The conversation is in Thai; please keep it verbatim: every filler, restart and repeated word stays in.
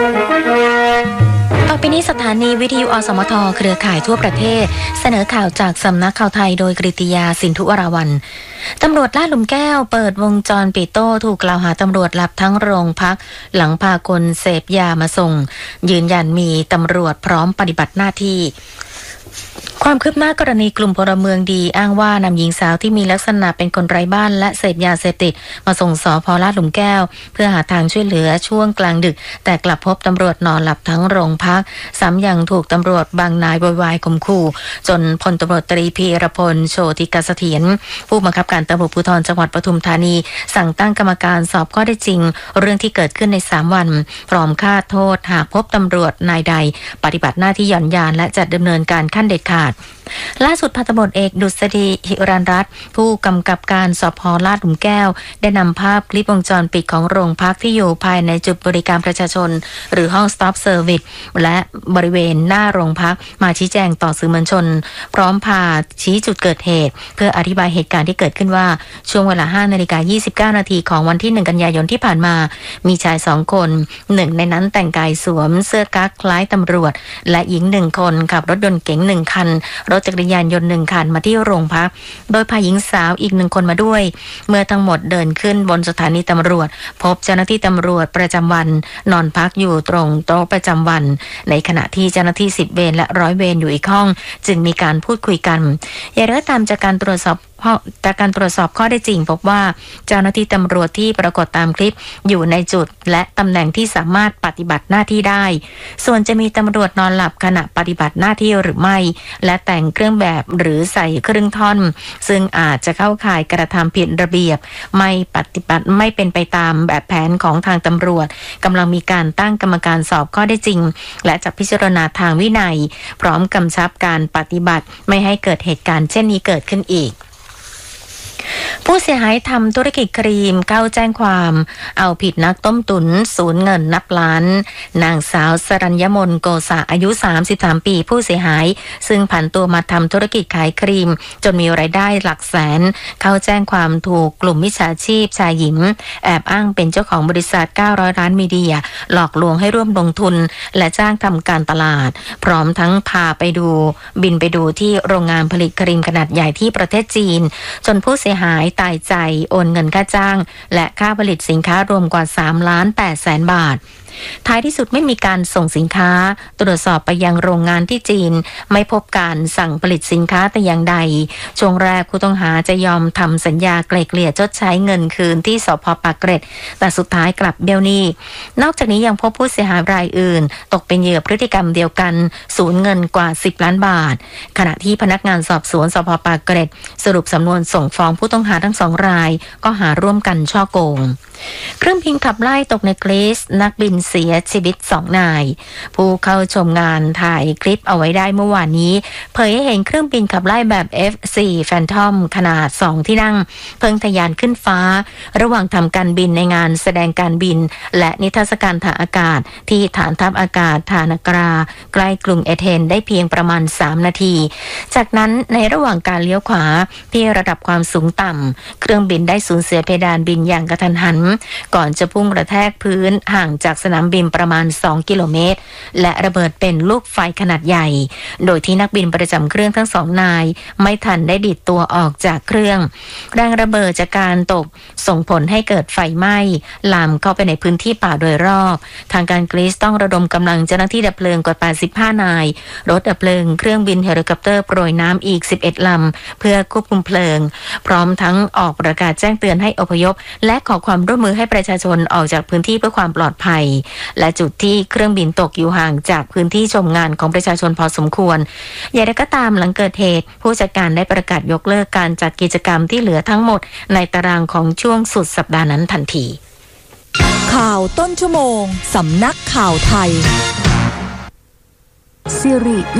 ต่อไปนี้สถานีวิทยุอสมทเครือข่ายทั่วประเทศเสนอข่าวจากสำนักข่าวไทยโดยกฤติยาสินธุวราวัลย์ตำรวจลาดหลุมแก้วเปิดวงจรปิดโต้ถูกกล่าวหาตำรวจหลับทั้งโรงพักหลังพาคนเสพยามาส่งยืนยันมีตำรวจพร้อมปฏิบัติหน้าที่ความคืบหน้ากรณีกลุ่มพลเมืองดีอ้างว่านำหญิงสาวที่มีลักษณะเป็นคนไร้บ้านและเสพยาเสพติดมาส่งสภ.ลาดหลุมแก้วเพื่อหาทางช่วยเหลือช่วงกลางดึกแต่กลับพบตำรวจนอนหลับทั้งโรงพักซ้ำยังถูกตำรวจบางนายโวยวายข่มขู่จนพลตำรวจตรีพีรพลโชติกเสถียรผู้บังคับการตำรวจภูธรจังหวัดปทุมธานีสั่งตั้งกรรมการสอบข้อได้จริงเรื่องที่เกิดขึ้นในสามวันพร้อมค่าโทษหากพบตำรวจนายใดปฏิบัติหน้าที่หย่อนยานและจัดดำเนินการขั้นเด็ดขาดล่าสุดพันตำรวจเอกดุษฎีหิรัญรัตน์ผู้กำกับการสภ.ลาดหลุมแก้วได้นำภาพคลิปวงจรปิดของโรงพักที่อยู่ภายในจุดบริการประชาชนหรือห้อง Stop Service และบริเวณหน้าโรงพักมาชี้แจงต่อสื่อมวลชนพร้อมพาชี้จุดเกิดเหตุเพื่ออธิบายเหตุการณ์ที่เกิดขึ้นว่าช่วงเวลา ห้านาฬิกายี่สิบเก้านาทีของวันที่หนึ่งกันยายนที่ผ่านมามีชายสองคนหนึ่งในนั้นแต่งกายสวมเสื้อกั๊กคล้ายตำรวจและหญิงหนึ่งคนขับรถยนต์เก๋งหนึ่งคันรถจักรยานยนต์หนึ่งคันมาที่โรงพักโดยพาหญิงสาวอีกหนึ่งคนมาด้วยเมื่อทั้งหมดเดินขึ้นบนสถานีตำรวจพบเจ้าหน้าที่ตำรวจประจำวันนอนพักอยู่ตรงโต๊ะประจำวันในขณะที่เจ้าหน้าที่สิบเวรและร้อยเวรอยู่อีกห้องจึงมีการพูดคุยกันอย่างไรก็ตามจากการตรวจสอบจากการตรวจสอบข้อได้จริงพบว่าเจ้าหน้าที่ตำรวจที่ปรากฏตามคลิปอยู่ในจุดและตำแหน่งที่สามารถปฏิบัติหน้าที่ได้ส่วนจะมีตำรวจนอนหลับขณะปฏิบัติหน้าที่หรือไม่และแต่งเครื่องแบบหรือใส่เครื่องท่อนซึ่งอาจจะเข้าข่ายกระทำผิดระเบียบไม่ปฏิบัติไม่เป็นไปตามแบบแผนของทางตำรวจกำลังมีการตั้งกรรมการสอบข้อได้จริงและจะพิจารณาทางวินัยพร้อมกำชับการปฏิบัติไม่ให้เกิดเหตุการณ์เช่นนี้เกิดขึ้นอีกผู้เสียหายทำธุรกิจครีมเข้าแจ้งความเอาผิดนักต้มตุ๋นสูญเงินนับล้านนางสาวสรัญญมนโกษะอายุสามสิบสามปีผู้เสียหายซึ่งผันตัวมาทำธุรกิจขายครีมจนมีรายได้หลักแสนเข้าแจ้งความถูกกลุ่มมิจฉาชีพชายหญิงแอบอ้างเป็นเจ้าของบริษัทเก้าร้อยล้านมีเดียหลอกลวงให้ร่วมลงทุนและจ้างทำการตลาดพร้อมทั้งพาไปดูบินไปดูที่โรงงานผลิตครีมขนาดใหญ่ที่ประเทศจีนจนผู้เสียหายตายใจโอนเงินค่าจ้างและค่าผลิตสินค้ารวมกว่าสามล้านแปดแสนบาทท้ายที่สุดไม่มีการส่งสินค้าตรวจสอบไปยังโรงงานที่จีนไม่พบการสั่งผลิตสินค้าแต่อย่างใดช่วงแรกผู้ต้องหาจะยอมทำสัญญาไกล่เกลี่ยชดใช้เงินคืนที่สภ.ปากเกร็ดแต่สุดท้ายกลับเบี้ยวหนี้นอกจากนี้ยังพบผู้เสียหายรายอื่นตกเป็นเหยื่อพฤติกรรมเดียวกันสูญเงินกว่าสิบล้านบาทขณะที่พนักงานสอบสวนสภ.ปากเกร็ดสรุปสำนวนส่งฟ้องผู้ต้องหาทั้งสองรายก็หาร่วมกันฉ้อโกงเครื่องบินขับไล่ตกในกรีซนักบินเสียชีวิตสองนายผู้เข้าชมงานถ่ายคลิปเอาไว้ได้เมื่อวานนี้เผยให้เห็นเครื่องบินขับไล่แบบ เอฟ โฟร์ Phantom ขนาดสองที่นั่งเพิ่งทะยานขึ้นฟ้าระหว่างทำการบินในงานแสดงการบินและนิทรรศการทางอากาศที่ฐานทัพอากาศฐานากราใกล้กรุงเอเธนได้เพียงประมาณสามนาทีจากนั้นในระหว่างการเลี้ยวขวาที่ระดับความสูงต่ำเครื่องบินได้สูญเสียเพดานบินอย่างกระทันหันก่อนจะพุ่งกระแทกพื้นห่างจากสนามบินประมาณสองกิโลเมตรและระเบิดเป็นลูกไฟขนาดใหญ่โดยที่นักบินประจำเครื่องทั้งสองนายไม่ทันได้ดิดตัวออกจากเครื่องแรงระเบิดจากการตกส่งผลให้เกิดไฟไหม้ลามเข้าไปในพื้นที่ป่าโดยรอบทางการกรีซต้องระดมกำลังเจ้าหน้าที่ดับเพลิงกว่าแปดสิบห้านายรถดับเพลิงเครื่องบินเฮลิคอปเตอร์โปรยน้ำอีกสิบเอ็ดลำเพื่อควบคุมเพลิงพร้อมทั้งออกประกาศแจ้งเตือนให้อพยพและขอความร่วมมือให้ประชาชนออกจากพื้นที่เพื่อความปลอดภัยและจุดที่เครื่องบินตกอยู่ห่างจากพื้นที่ชมงานของประชาชนพอสมควรอย่างไรก็ตามหลังเกิดเหตุผู้จัดการได้ประกาศยกเลิกการจัดกิจกรรมที่เหลือทั้งหมดในตารางของช่วงสุดสัปดาห์นั้นทันทีข่าวต้นชั่วโมงสำนักข่าวไทยสิริ